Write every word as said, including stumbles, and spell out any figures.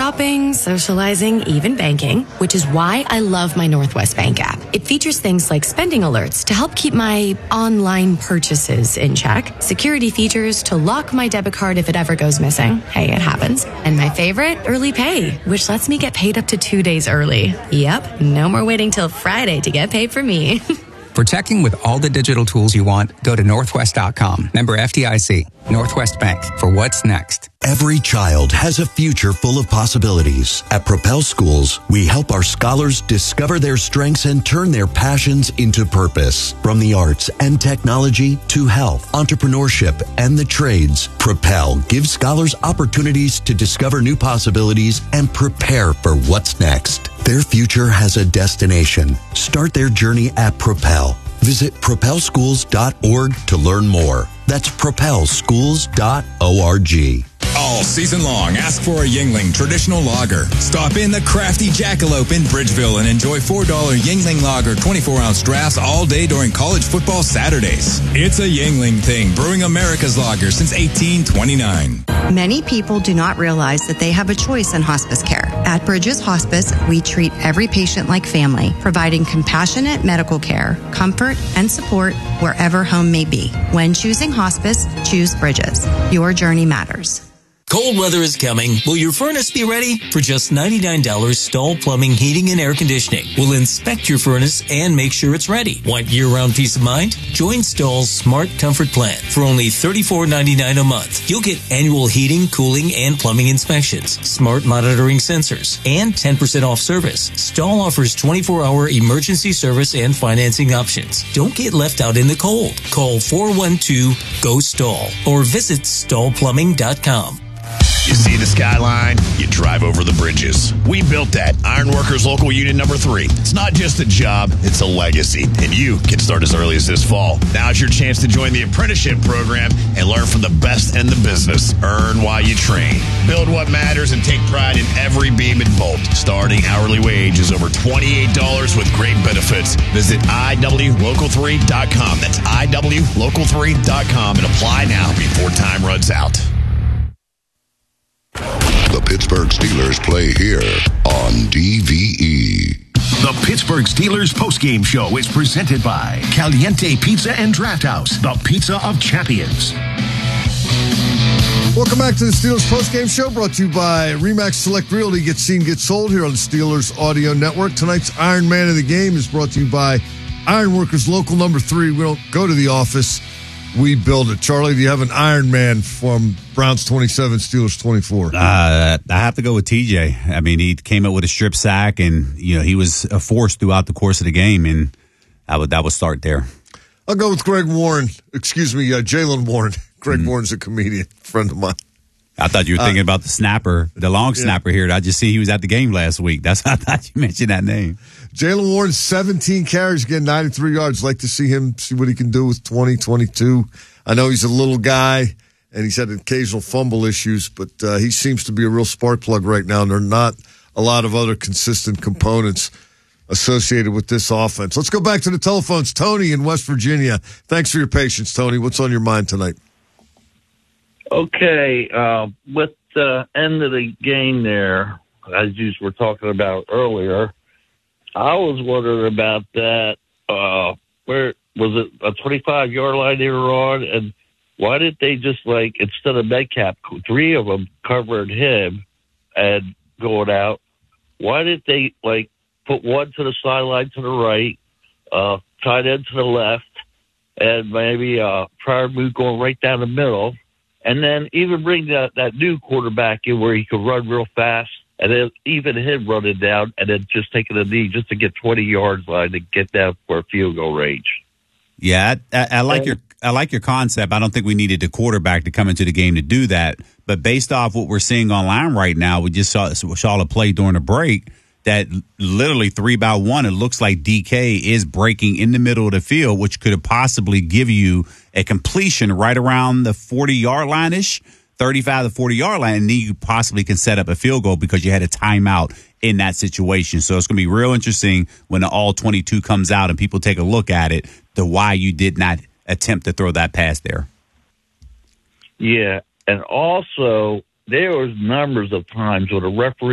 shopping, socializing, even banking, which is why I love my Northwest Bank app. It features things like spending alerts to help keep my online purchases in check, security features to lock my debit card if it ever goes missing. Hey, it happens. And my favorite, early pay, which lets me get paid up to two days early. Yep, no more waiting till Friday to get paid for me. Protecting with all the digital tools you want, go to northwest dot com. Member F D I C. Northwest Bank, for what's next. Every child has a future full of possibilities. At Propel Schools, we help our scholars discover their strengths and turn their passions into purpose. From the arts and technology to health, entrepreneurship, and the trades, Propel gives scholars opportunities to discover new possibilities and prepare for what's next. Their future has a destination. Start their journey at Propel. Visit propel schools dot org to learn more. That's propel schools dot org. All season long, ask for a Yuengling traditional lager. Stop in the Crafty Jackalope in Bridgeville and enjoy four dollar Yuengling Lager twenty-four ounce drafts all day during college football Saturdays. It's a Yuengling thing, brewing America's lager since eighteen twenty-nine. Many people do not realize that they have a choice in hospice care. At Bridges Hospice, we treat every patient like family, providing compassionate medical care, comfort, and support wherever home may be. When choosing hospice, choose Bridges. Your journey matters. Cold weather is coming. Will your furnace be ready? For just ninety-nine dollars, Stahl Plumbing, Heating, and Air Conditioning will inspect your furnace and make sure it's ready. Want year-round peace of mind? Join Stahl's Smart Comfort Plan. For only thirty-four ninety-nine a month, you'll get annual heating, cooling, and plumbing inspections, smart monitoring sensors, and ten percent off service. Stahl offers twenty-four hour emergency service and financing options. Don't get left out in the cold. Call four one two, G O, STAHL or visit stahl plumbing dot com. You see the skyline, you drive over the bridges. We built that. Ironworkers Local Union Number three. It's not just a job, it's a legacy. And you can start as early as this fall. Now's your chance to join the apprenticeship program and learn from the best in the business. Earn while you train. Build what matters and take pride in every beam and bolt. Starting hourly wage is over twenty-eight dollars with great benefits. Visit I W local three dot com. That's I W local three dot com and apply now before time runs out. The Pittsburgh Steelers play here on D V E. The Pittsburgh Steelers postgame show is presented by Caliente Pizza and Draft House, the pizza of champions. Welcome back to the Steelers postgame show, brought to you by Remax Select Realty. Get seen, get sold here on the Steelers Audio Network. Tonight's Iron Man of the Game is brought to you by Ironworkers Local Number three. We don't go to the office, we build it. Charlie, do you have an Iron Man from Browns twenty-seven, Steelers twenty-four? Uh, I have to go with T J. I mean, he came up with a strip sack, and you know he was a force throughout the course of the game, and I would that would start there. I'll go with Greg Warren. Excuse me, uh, Jaylen Warren. Greg mm-hmm. Warren's a comedian, friend of mine. I thought you were thinking uh, about the snapper, the long yeah. snapper here. I just see he was at the game last week. That's how I thought you mentioned that name. Jaylen Warren, seventeen carries, again, ninety-three yards. Like to see him, see what he can do with twenty, twenty-two. I know he's a little guy, and he's had occasional fumble issues, but uh, he seems to be a real spark plug right now, and there are not a lot of other consistent components associated with this offense. Let's go back to the telephones. Tony in West Virginia. Thanks for your patience, Tony. What's on your mind tonight? Okay, uh, with the end of the game there, as you were talking about earlier, I was wondering about that. Uh, where was it a twenty-five yard line they were on? And why did they just, like, instead of Metcalf, three of them covered him and going out, why did they, like, put one to the sideline to the right, uh, tight end to the left, and maybe uh, prior move going right down the middle? And then even bring that, that new quarterback in where he could run real fast, and then even him running down and then just taking a knee just to get twenty yards line to get down for a field goal range. Yeah, I, I, I like and, your I like your concept. I don't think we needed a quarterback to come into the game to do that. But based off what we're seeing online right now, we just saw, saw a play during a break that literally three by one, it looks like D K is breaking in the middle of the field, which could possibly give you a completion right around the forty-yard line-ish, thirty-five to forty-yard line, and then you possibly can set up a field goal because you had a timeout in that situation. So it's going to be real interesting when the all twenty-two comes out and people take a look at it, to why you did not attempt to throw that pass there. Yeah, and also there was numbers of times where the referee